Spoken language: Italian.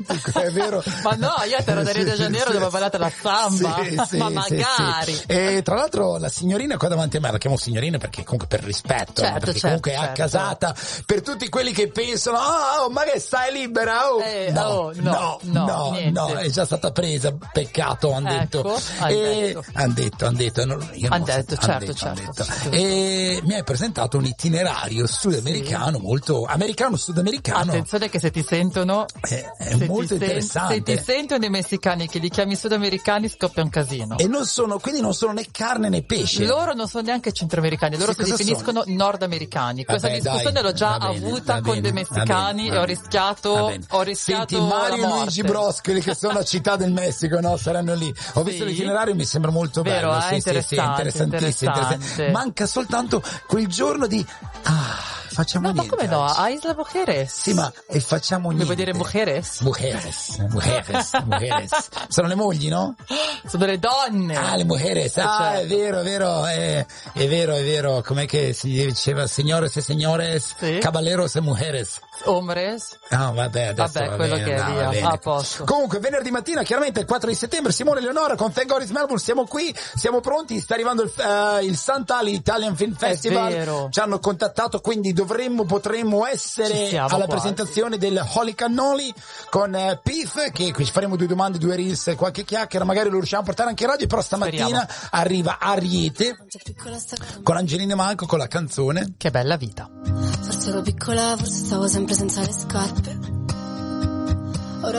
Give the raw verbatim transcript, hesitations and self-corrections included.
è vero. Ma no, io ero da Rio de Janeiro dove ballate la samba, sì, sì, ma sì, magari. Sì. E tra l'altro la signorina qua davanti a me, la chiamo signorina perché comunque per rispetto, certo, no? Perché certo, comunque certo. è accasata, per tutti quelli che pensano, oh, ma che stai libera? Oh. Eh, no, oh, no, no, no, no, no, è già stata presa, peccato, hanno ecco, detto. han E detto. han detto, han detto, no, io Han non so- detto, han certo, detto, han certo, detto. sì. E mi hai presentato un itinerario sudamericano, sì. molto americano-sudamericano. Attenzione che se ti sentono, È, è se molto ti sen- interessante. se ti sentono i messicani che li chiami sudamericani scoppia un casino. E non sono, quindi non sono né carne né pesce. Loro non sono neanche centroamericani, loro Sì, si cosa definiscono nordamericani. Questa Vabbè, discussione dai, l'ho già va bene, avuta va con bene, dei va messicani bene, e ho va rischiato, bene. ho rischiato Senti, Mario la e morte. Luigi Broscoli che sono a Città del Messico, no? Saranno lì. Ho visto Sì. l'itinerario, mi sembra molto Vero, bello. eh? Sì, sì, sì, Interessante, interessantissimo, interessante. interessante. Manca soltanto quel giorno di ah, facciamo No, ma niente. come no? oggi. A Isla Mujeres. Sì, ma e facciamo Mi niente. vuoi dire mujeres? Mujeres, mujeres, mujeres. Sono le mogli, no? Sono delle donne. Ah, le mujeres, Eh, ah, certo. è vero, è vero, è, è vero, è vero, com'è che si diceva, signores e signores, Sì. caballeros e mujeres. Hombres. Ah, vabbè, adesso Vabbè, va quello bene, che è, no, via, va bene. a posto. Comunque, venerdì mattina, chiaramente il quattro di settembre, Simone e Leonora con Thank God It's Melbourne, siamo qui, siamo pronti, sta arrivando il, uh, il Sant'Ali Italian Film Festival, vero. ci hanno contattato, quindi dovremmo, potremmo Ci essere siamo alla quasi. presentazione del Holy Cannoli con uh, Pif, che qui ci faremo due domande, due reels, qualche chiacchiera, magari lo riusciamo a portare anche in radio, però stamattina Speriamo. arriva Ariete con Angelina Manco con la canzone Che bella vita. Forse ero piccola, forse stavo sempre senza le scarpe.